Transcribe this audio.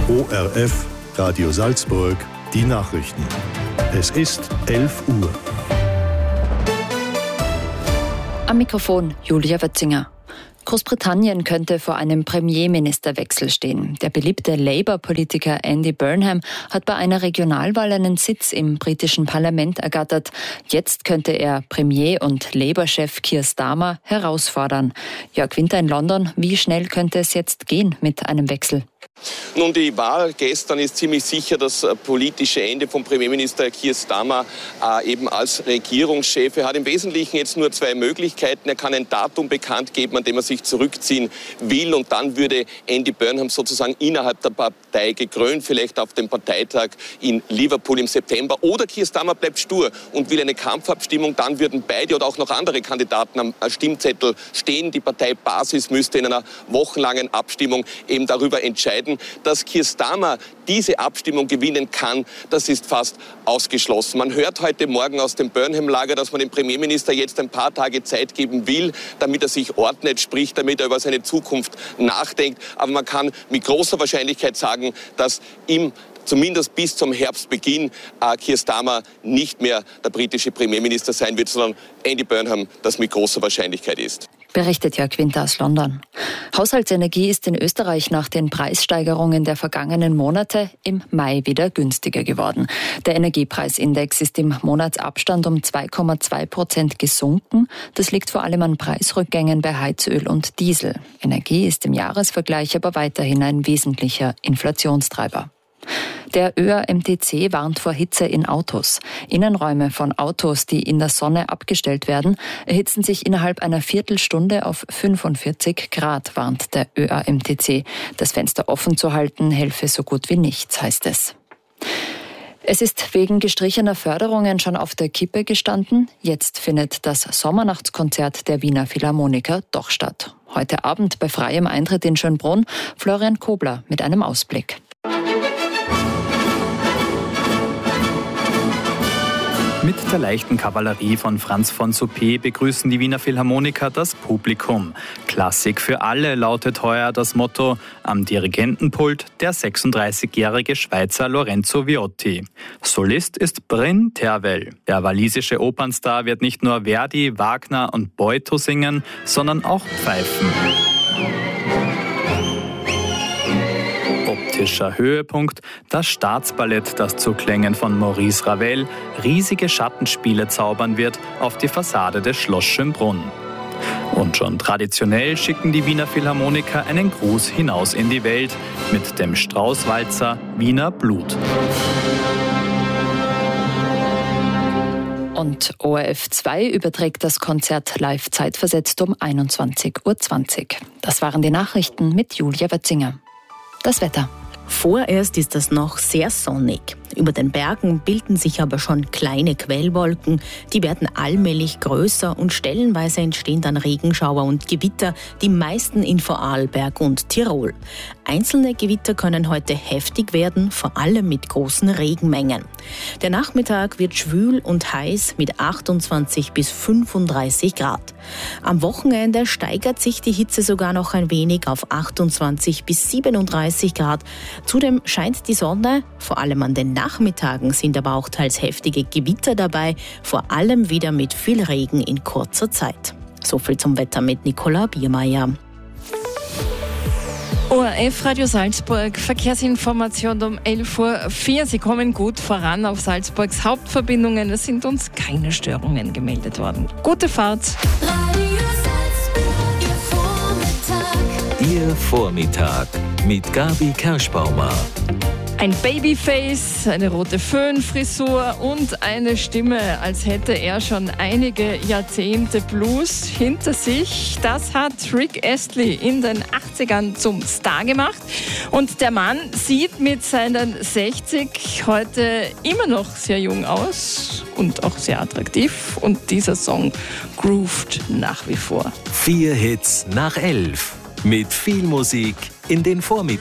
ORF Radio Salzburg, die Nachrichten. Es ist 11 Uhr. Am Mikrofon Julia Wötzinger. Großbritannien könnte vor einem Premierministerwechsel stehen. Der beliebte Labour-Politiker Andy Burnham hat bei einer Regionalwahl einen Sitz im britischen Parlament ergattert. Jetzt könnte er Premier- und Labour-Chef Keir Starmer herausfordern. Jörg Winter in London, wie schnell könnte es jetzt gehen mit einem Wechsel? Nun, die Wahl gestern ist ziemlich sicher das politische Ende von Premierminister Keir Starmer eben als Regierungschef. Er hat im Wesentlichen jetzt nur zwei Möglichkeiten. Er kann ein Datum bekannt geben, an dem er sich zurückziehen will, und dann würde Andy Burnham sozusagen innerhalb der Partei gekrönt, vielleicht auf dem Parteitag in Liverpool im September. Oder Keir Starmer bleibt stur und will eine Kampfabstimmung. Dann würden beide oder auch noch andere Kandidaten am Stimmzettel stehen. Die Parteibasis müsste in einer wochenlangen Abstimmung eben darüber entscheiden. Dass Keir Starmer diese Abstimmung gewinnen kann, das ist fast ausgeschlossen. Man hört heute Morgen aus dem Burnham-Lager, dass man dem Premierminister jetzt ein paar Tage Zeit geben will, damit er sich ordnet, sprich, damit er über seine Zukunft nachdenkt. Aber man kann mit großer Wahrscheinlichkeit sagen, dass zumindest bis zum Herbstbeginn Keir Starmer nicht mehr der britische Premierminister sein wird, sondern Andy Burnham das mit großer Wahrscheinlichkeit ist. Berichtet Jörg Winter aus London. Haushaltsenergie ist in Österreich nach den Preissteigerungen der vergangenen Monate im Mai wieder günstiger geworden. Der Energiepreisindex ist im Monatsabstand um 2,2% gesunken. Das liegt vor allem an Preisrückgängen bei Heizöl und Diesel. Energie ist im Jahresvergleich aber weiterhin ein wesentlicher Inflationstreiber. Der ÖAMTC warnt vor Hitze in Autos. Innenräume von Autos, die in der Sonne abgestellt werden, erhitzen sich innerhalb einer Viertelstunde auf 45 Grad, warnt der ÖAMTC. Das Fenster offen zu halten helfe so gut wie nichts, heißt es. Es ist wegen gestrichener Förderungen schon auf der Kippe gestanden. Jetzt findet das Sommernachtskonzert der Wiener Philharmoniker doch statt. Heute Abend bei freiem Eintritt in Schönbrunn. Florian Kobler mit einem Ausblick. Mit der leichten Kavallerie von Franz von Suppé begrüßen die Wiener Philharmoniker das Publikum. Klassik für alle lautet heuer das Motto. Am Dirigentenpult der 36-jährige Schweizer Lorenzo Viotti. Solist ist Bryn Tervel. Der walisische Opernstar wird nicht nur Verdi, Wagner und Boito singen, sondern auch pfeifen. Optischer Höhepunkt, das Staatsballett, das zu Klängen von Maurice Ravel riesige Schattenspiele zaubern wird auf die Fassade des Schloss Schönbrunn. Und schon traditionell schicken die Wiener Philharmoniker einen Gruß hinaus in die Welt mit dem Straußwalzer Wiener Blut. Und ORF 2 überträgt das Konzert live zeitversetzt um 21:20 Uhr. Das waren die Nachrichten mit Julia Wötzinger. Das Wetter. Vorerst ist es noch sehr sonnig. Über den Bergen bilden sich aber schon kleine Quellwolken. Die werden allmählich größer und stellenweise entstehen dann Regenschauer und Gewitter, die meisten in Vorarlberg und Tirol. Einzelne Gewitter können heute heftig werden, vor allem mit großen Regenmengen. Der Nachmittag wird schwül und heiß mit 28 bis 35 Grad. Am Wochenende steigert sich die Hitze sogar noch ein wenig auf 28 bis 37 Grad. Zudem scheint die Sonne, vor allem an den Nachmittagen sind aber auch teils heftige Gewitter dabei, vor allem wieder mit viel Regen in kurzer Zeit. So viel zum Wetter mit Nicola Biermeier. ORF Radio Salzburg, Verkehrsinformation um 11:04 Uhr. Sie kommen gut voran auf Salzburgs Hauptverbindungen. Es sind uns keine Störungen gemeldet worden. Gute Fahrt. Radio Salzburg, Ihr Vormittag mit Gabi Kerschbaumer. Ein Babyface, eine rote Föhnfrisur und eine Stimme, als hätte er schon einige Jahrzehnte Blues hinter sich. Das hat Rick Astley in den 80ern zum Star gemacht. Und der Mann sieht mit seinen 60 heute immer noch sehr jung aus und auch sehr attraktiv. Und dieser Song groovt nach wie vor. 4 Hits nach 11. Mit viel Musik in den Vormittag.